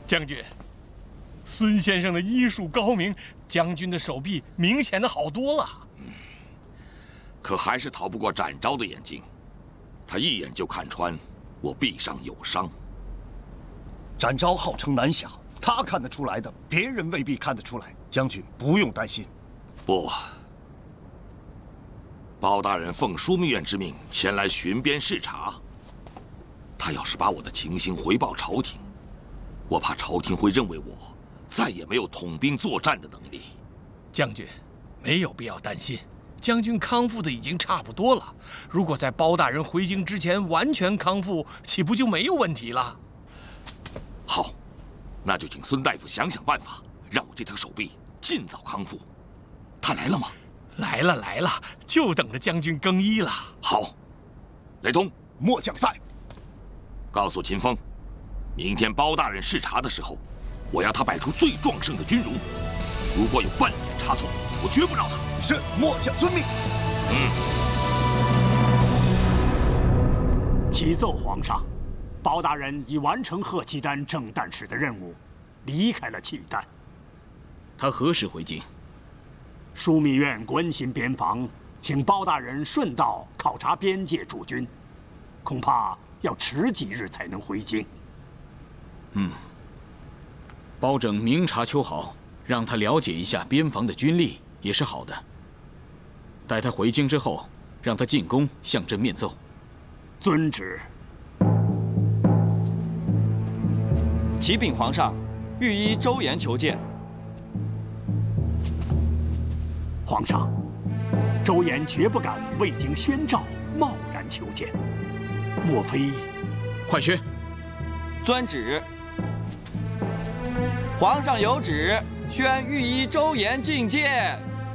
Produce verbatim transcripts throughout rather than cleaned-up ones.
将军，孙先生的医术高明，将军的手臂明显的好多了。嗯， 可还是逃不过展昭的眼睛，他一眼就看穿我臂上有伤。 展昭号称南侠，他看得出来的，别人未必看得出来。将军不用担心。 不，包大人奉枢密院之命前来巡边视察，他要是把我的情形回报朝廷，我怕朝廷会认为我再也没有统兵作战的能力。 将军，没有必要担心，将军康复的已经差不多了。如果在包大人回京之前完全康复，岂不就没有问题了？ 好，那就请孙大夫想想办法，让我这条手臂尽早康复。他来了吗？ 来了来了，就等着将军更衣了。 好，雷通， 末将在。 告诉秦风，明天包大人视察的时候，我要他摆出最壮盛的军容。如果有半点差错，我绝不饶他。 是，末将遵命。 嗯。 启奏皇上，包大人已完成贺契丹正旦使的任务，离开了契丹。 他何时回京？ 枢密院关心边防，请包大人顺道考察边界驻军，恐怕要迟几日才能回京。 嗯，包拯明察秋毫，让他了解一下边防的军力也是好的。待他回京之后，让他进宫向朕面奏。 遵旨。 启禀皇上，御医周延求见。 皇上，周延绝不敢未经宣召贸然求见，莫非？ 快去！ 遵旨。皇上有旨，宣御医周延觐见。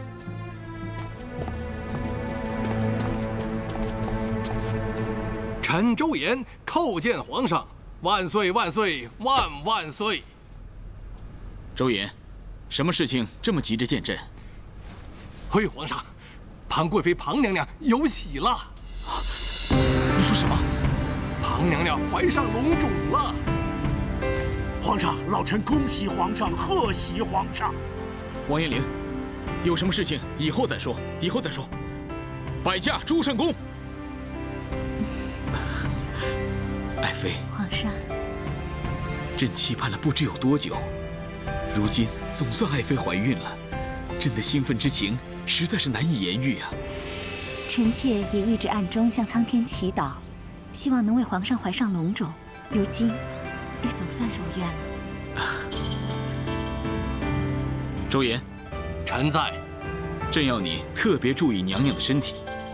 臣周延叩见皇上，万岁万岁万万岁！ 周延，什么事情这么急着见朕？ 回皇上，庞贵妃庞娘娘有喜了。 你说什么？ 庞娘娘怀上龙种了。 皇上，老臣恭喜皇上，贺喜皇上。 王延龄，有什么事情以后再说，以后再说。摆驾朱圣公。爱妃， 皇上， 朕期盼了不知有多久，如今总算爱妃怀孕了，朕的兴奋之情实在是难以言喻啊！ 臣妾也一直暗中向苍天祈祷，希望能为皇上怀上龙种。如今，也总算如愿了。 周延， 臣在。 朕要你特别注意娘娘的身体。